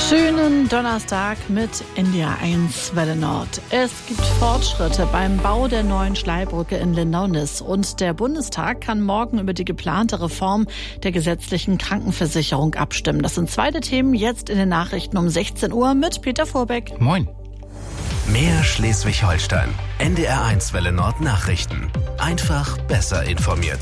Schönen Donnerstag mit NDR 1 Welle Nord. Es gibt Fortschritte beim Bau der neuen Schleybrücke in Lindau-Nisse und der Bundestag kann morgen über die geplante Reform der gesetzlichen Krankenversicherung abstimmen. Das sind zwei der Themen jetzt in den Nachrichten um 16 Uhr mit Peter Vorbeck. Moin. Mehr Schleswig-Holstein. NDR 1 Welle Nord Nachrichten. Einfach besser informiert.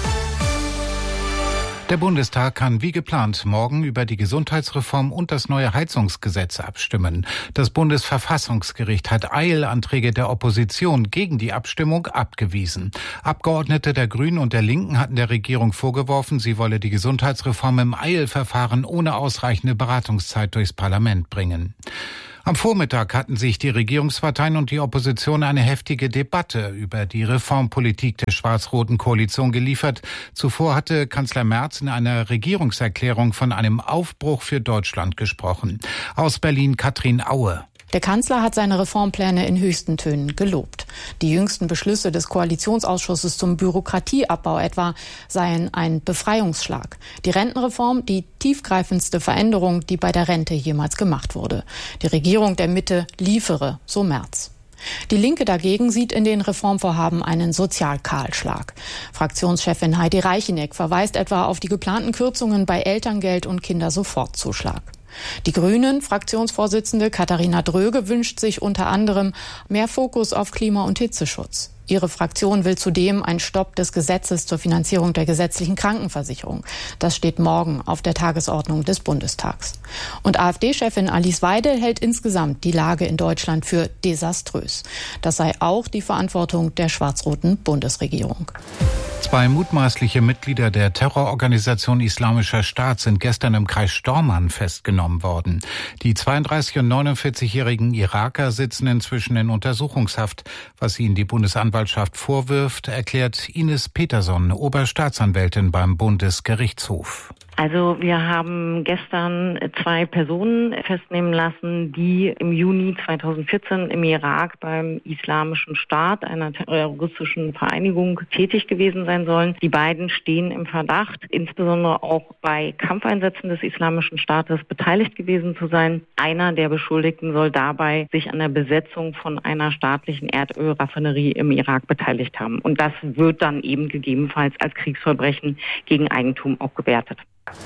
Der Bundestag kann wie geplant morgen über die Gesundheitsreform und das neue Heizungsgesetz abstimmen. Das Bundesverfassungsgericht hat Eilanträge der Opposition gegen die Abstimmung abgewiesen. Abgeordnete der Grünen und der Linken hatten der Regierung vorgeworfen, sie wolle die Gesundheitsreform im Eilverfahren ohne ausreichende Beratungszeit durchs Parlament bringen. Am Vormittag hatten sich die Regierungsparteien und die Opposition eine heftige Debatte über die Reformpolitik der schwarz-roten Koalition geliefert. Zuvor hatte Kanzler Merz in einer Regierungserklärung von einem Aufbruch für Deutschland gesprochen. Aus Berlin Katrin Aue. Der Kanzler hat seine Reformpläne in höchsten Tönen gelobt. Die jüngsten Beschlüsse des Koalitionsausschusses zum Bürokratieabbau etwa seien ein Befreiungsschlag. Die Rentenreform, die tiefgreifendste Veränderung, die bei der Rente jemals gemacht wurde. Die Regierung der Mitte liefere, so Merz. Die Linke dagegen sieht in den Reformvorhaben einen Sozialkahlschlag. Fraktionschefin Heidi Reicheneck verweist etwa auf die geplanten Kürzungen bei Elterngeld und Kindersofortzuschlag. Die Grünen-Fraktionsvorsitzende Katharina Dröge wünscht sich unter anderem mehr Fokus auf Klima- und Hitzeschutz. Ihre Fraktion will zudem einen Stopp des Gesetzes zur Finanzierung der gesetzlichen Krankenversicherung. Das steht morgen auf der Tagesordnung des Bundestags. Und AfD-Chefin Alice Weidel hält insgesamt die Lage in Deutschland für desaströs. Das sei auch die Verantwortung der schwarz-roten Bundesregierung. Zwei mutmaßliche Mitglieder der Terrororganisation Islamischer Staat sind gestern im Kreis Stormarn festgenommen worden. Die 32- und 49-jährigen Iraker sitzen inzwischen in Untersuchungshaft. Was ihnen die Bundesanwaltschaft vorwirft, erklärt Ines Peterson, Oberstaatsanwältin beim Bundesgerichtshof. Also wir haben gestern zwei Personen festnehmen lassen, die im Juni 2014 im Irak beim Islamischen Staat, einer terroristischen Vereinigung, tätig gewesen sein sollen. Die beiden stehen im Verdacht, insbesondere auch bei Kampfeinsätzen des Islamischen Staates beteiligt gewesen zu sein. Einer der Beschuldigten soll dabei sich an der Besetzung von einer staatlichen Erdölraffinerie im Irak beteiligt haben. Und das wird dann eben gegebenenfalls als Kriegsverbrechen gegen Eigentum auch gewertet.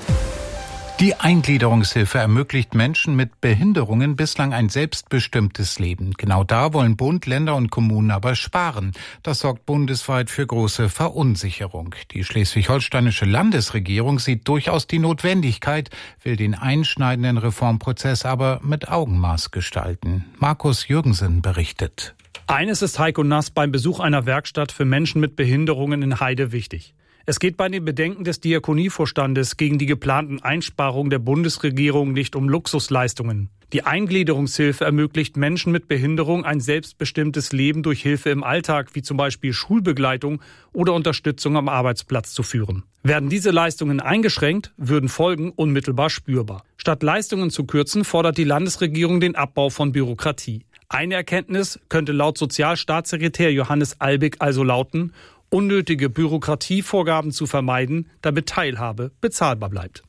Die Eingliederungshilfe ermöglicht Menschen mit Behinderungen bislang ein selbstbestimmtes Leben. Genau da wollen Bund, Länder und Kommunen aber sparen. Das sorgt bundesweit für große Verunsicherung. Die schleswig-holsteinische Landesregierung sieht durchaus die Notwendigkeit, will den einschneidenden Reformprozess aber mit Augenmaß gestalten. Markus Jürgensen berichtet. Eines ist Heiko Nass beim Besuch einer Werkstatt für Menschen mit Behinderungen in Heide wichtig. Es geht bei den Bedenken des Diakonievorstandes gegen die geplanten Einsparungen der Bundesregierung nicht um Luxusleistungen. Die Eingliederungshilfe ermöglicht Menschen mit Behinderung ein selbstbestimmtes Leben durch Hilfe im Alltag, wie zum Beispiel Schulbegleitung oder Unterstützung am Arbeitsplatz zu führen. Werden diese Leistungen eingeschränkt, würden Folgen unmittelbar spürbar. Statt Leistungen zu kürzen, fordert die Landesregierung den Abbau von Bürokratie. Eine Erkenntnis könnte laut Sozialstaatssekretär Johannes Albig also lauten: unnötige Bürokratievorgaben zu vermeiden, damit Teilhabe bezahlbar bleibt.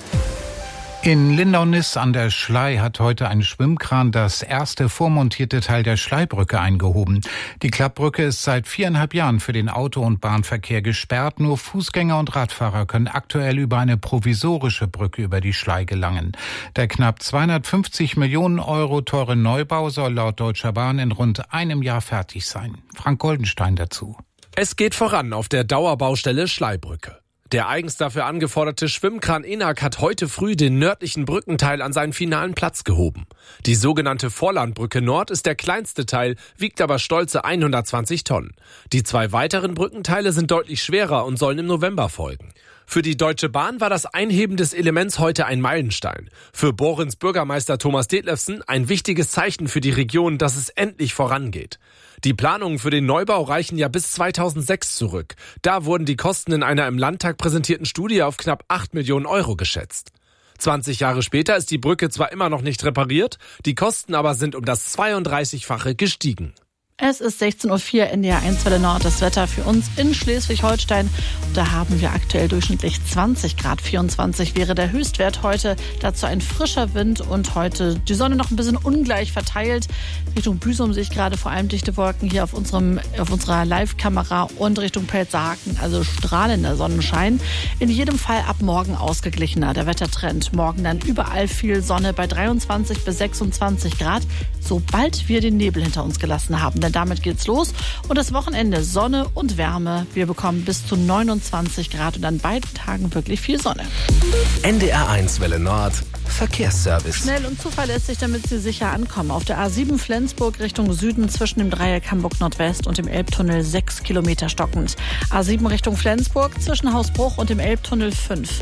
In Lindau-Nisse an der Schlei hat heute ein Schwimmkran das erste vormontierte Teil der Schleybrücke eingehoben. Die Klappbrücke ist seit 4,5 Jahren für den Auto- und Bahnverkehr gesperrt. Nur Fußgänger und Radfahrer können aktuell über eine provisorische Brücke über die Schlei gelangen. Der knapp 250 Millionen Euro teure Neubau soll laut Deutscher Bahn in rund einem Jahr fertig sein. Frank Goldenstein dazu. Es geht voran auf der Dauerbaustelle Schleybrücke. Der eigens dafür angeforderte Schwimmkran Enak hat heute früh den nördlichen Brückenteil an seinen finalen Platz gehoben. Die sogenannte Vorlandbrücke Nord ist der kleinste Teil, wiegt aber stolze 120 Tonnen. Die zwei weiteren Brückenteile sind deutlich schwerer und sollen im November folgen. Für die Deutsche Bahn war das Einheben des Elements heute ein Meilenstein. Für Borins Bürgermeister Thomas Detlefsen ein wichtiges Zeichen für die Region, dass es endlich vorangeht. Die Planungen für den Neubau reichen ja bis 2006 zurück. Da wurden die Kosten in einer im Landtag präsentierten Studie auf knapp 8 Millionen Euro geschätzt. 20 Jahre später ist die Brücke zwar immer noch nicht repariert, die Kosten aber sind um das 32-fache gestiegen. Es ist 16.04 Uhr, NDR 1 Welle Nord, das Wetter für uns in Schleswig-Holstein. Da haben wir aktuell durchschnittlich 20 Grad, 24 wäre der Höchstwert heute. Dazu ein frischer Wind und heute die Sonne noch ein bisschen ungleich verteilt. Richtung Büsum sehe ich gerade vor allem dichte Wolken hier auf unserer Live-Kamera und Richtung Pelzerhaken, also strahlender Sonnenschein. In jedem Fall ab morgen ausgeglichener der Wettertrend. Morgen dann überall viel Sonne bei 23 bis 26 Grad, sobald wir den Nebel hinter uns gelassen haben. Denn damit geht's los. Und das Wochenende Sonne und Wärme. Wir bekommen bis zu 29 Grad und an beiden Tagen wirklich viel Sonne. NDR 1 Welle Nord. Verkehrsservice. Schnell und zuverlässig, damit Sie sicher ankommen. Auf der A7 Flensburg Richtung Süden zwischen dem Dreieck Hamburg Nordwest und dem Elbtunnel 6 Kilometer stockend. A7 Richtung Flensburg zwischen Hausbruch und dem Elbtunnel 5.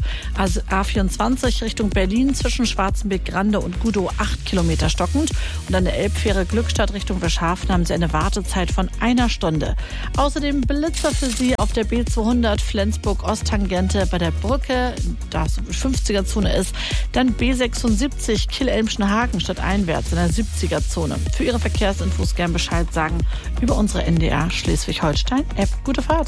A24 Richtung Berlin zwischen Schwarzenbeck-Grande und Gudow 8 Kilometer stockend. Und an der Elbfähre Glückstadt Richtung Wilshaven haben Sie eine Wartezeit von 1 Stunde. Außerdem Blitzer für Sie auf der B200 Flensburg-Osttangente bei der Brücke, da es 50er-Zone ist. Dann B76 Kiel-Elmschen-Hagen statt einwärts in der 70er-Zone. Für Ihre Verkehrsinfos gern Bescheid sagen über unsere NDR Schleswig-Holstein-App. Gute Fahrt.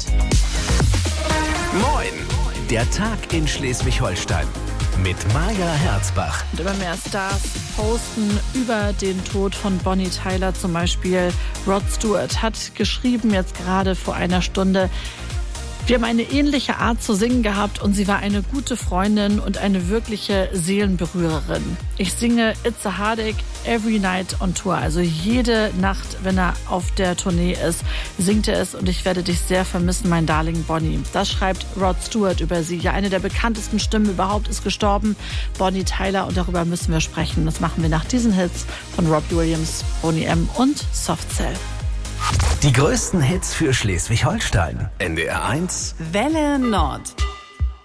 Moin! Der Tag in Schleswig-Holstein mit Maja Herzbach. Und immer mehr Stars posten über den Tod von Bonnie Tyler. Zum Beispiel Rod Stewart hat geschrieben, jetzt gerade vor einer Stunde: Wir haben eine ähnliche Art zu singen gehabt und sie war eine gute Freundin und eine wirkliche Seelenberührerin. Ich singe It's a Heartache every night on tour. Also jede Nacht, wenn er auf der Tournee ist, singt er es und ich werde dich sehr vermissen, mein Darling Bonnie. Das schreibt Rod Stewart über sie. Ja, eine der bekanntesten Stimmen überhaupt ist gestorben, Bonnie Tyler, und darüber müssen wir sprechen. Das machen wir nach diesen Hits von Robbie Williams, Boney M. und Soft Cell. Die größten Hits für Schleswig-Holstein. NDR 1 Welle Nord.